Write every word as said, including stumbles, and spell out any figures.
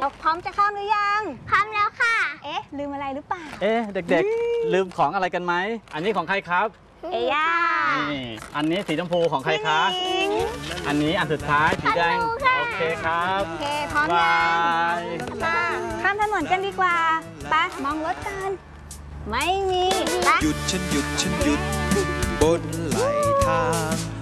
พร้อมจะข้ามหรือยังพร้อมแล้วค่ะเอ๊ะลืมอะไรหรือเปล่าเอ๊ะเด็กๆลืมของอะไรกันไหมอันนี้ของใครครับเอย่านี่อันนี้สีชมพูของใครคะอันนี้อันสุดท้ายสีแดงโอเคครับโอเคพร้อมยังมาข้ามถนนกันดีกว่าไปมองรถกันไม่มีหยุดฉันหยุดฉันหยุดบนไหลทาง